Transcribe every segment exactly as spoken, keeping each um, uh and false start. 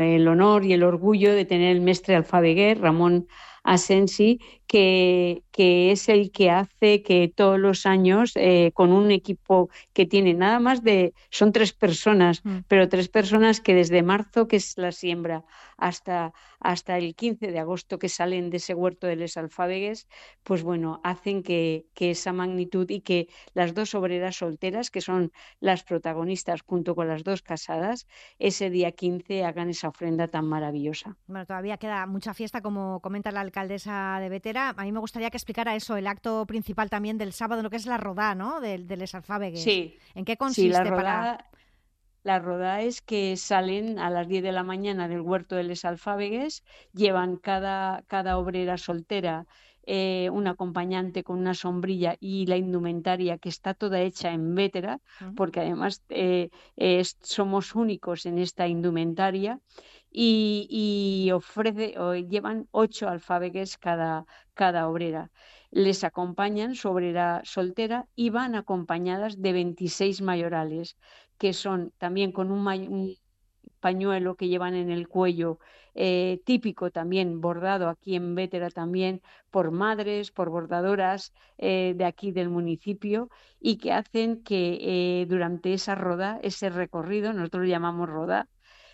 el honor y el orgullo de tener el mestre alfabeguer, Ramón Asensi, que, que es el que hace que todos los años, eh, con un equipo que tiene nada más de, son tres personas, mm. pero tres personas que desde marzo, que es la siembra, hasta, hasta el quince de agosto que salen de ese huerto de les alfábegues, pues bueno, hacen que, que esa magnitud y que las dos obreras solteras, que son las protagonistas junto con las dos casadas, ese día quince hagan esa ofrenda tan maravillosa. Bueno, todavía queda mucha fiesta, como comenta la alcaldesa de Bétera. A mí me gustaría que explicara eso, el acto principal también del sábado, lo que es la rodá, ¿no?, de, de les alfábegues. Sí. ¿En qué consiste? Sí, la rodá, para...? La rodá es que salen a las diez de la mañana del huerto de les alfábegues, llevan cada, cada obrera soltera eh, un acompañante con una sombrilla y la indumentaria que está toda hecha en Bétera, uh-huh. porque además eh, eh, somos únicos en esta indumentaria, y, y ofrece, o llevan ocho alfábegues cada, cada obrera. Les acompañan su obrera soltera y van acompañadas de veintiséis mayorales, que son también con un, may- un pañuelo que llevan en el cuello, eh, típico también, bordado aquí en Bétera también por madres, por bordadoras eh, de aquí del municipio, y que hacen que eh, durante esa rodá, ese recorrido, nosotros lo llamamos rodá,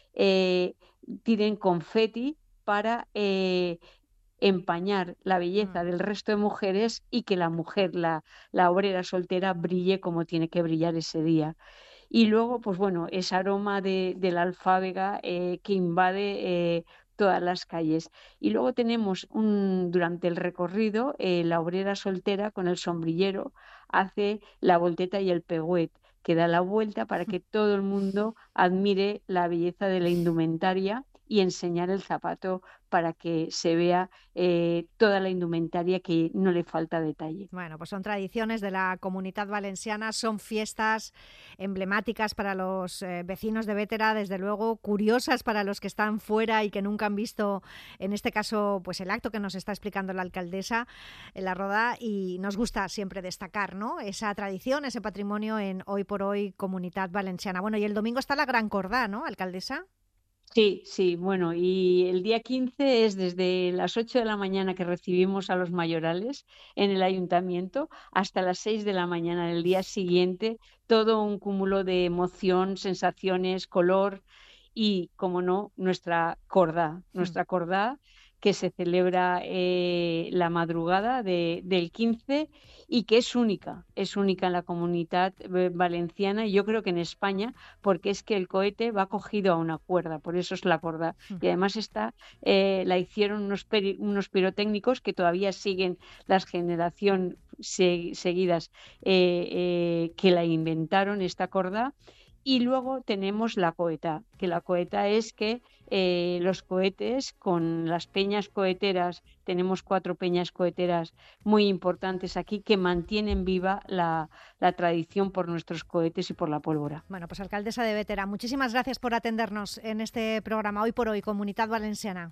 eh, tiren confeti para eh, empañar la belleza del resto de mujeres y que la mujer, la, la obrera soltera, brille como tiene que brillar ese día. Y luego, pues bueno, ese aroma de, de la alfábega eh, que invade eh, todas las calles. Y luego tenemos un, durante el recorrido, eh, la obrera soltera con el sombrillero hace la volteta y el pegüet, que da la vuelta para que todo el mundo admire la belleza de la indumentaria y enseñar el zapato para que se vea eh, toda la indumentaria, que no le falta detalle. Bueno, pues son tradiciones de la Comunitat Valenciana, son fiestas emblemáticas para los eh, vecinos de Bétera, desde luego curiosas para los que están fuera y que nunca han visto, en este caso, pues el acto que nos está explicando la alcaldesa en la rodá, y nos gusta siempre destacar, ¿no?, esa tradición, ese patrimonio en Hoy por Hoy Comunitat Valenciana. Bueno, y el domingo está la Gran Cordá, ¿no, alcaldesa? Sí, sí, bueno, y el día quince es desde las ocho de la mañana que recibimos a los mayorales en el ayuntamiento hasta las seis de la mañana del día siguiente, todo un cúmulo de emoción, sensaciones, color y, como no, nuestra cordá, nuestra cordá que se celebra eh, la madrugada de, del quince y que es única, es única en la Comunitat Valenciana y yo creo que en España, porque es que el cohete va cogido a una cuerda, por eso es la cordá. Y además está, eh, la hicieron unos, peri, unos pirotécnicos que todavía siguen las generaciones se, seguidas eh, eh, que la inventaron, esta cordá. Y luego tenemos la coeta, que la coeta es que eh, los cohetes con las peñas coheteras, tenemos cuatro peñas coheteras muy importantes aquí que mantienen viva la, la tradición por nuestros cohetes y por la pólvora. Bueno, pues alcaldesa de Bétera, muchísimas gracias por atendernos en este programa Hoy por Hoy, Comunitat Valenciana.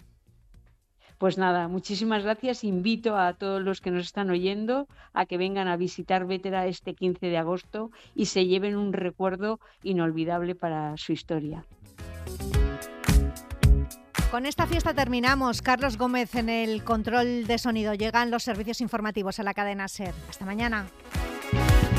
Pues nada, muchísimas gracias. Invito a todos los que nos están oyendo a que vengan a visitar Bétera este quince de agosto y se lleven un recuerdo inolvidable para su historia. Con esta fiesta terminamos. Carlos Gómez en el control de sonido. Llegan los servicios informativos a la cadena SER. Hasta mañana.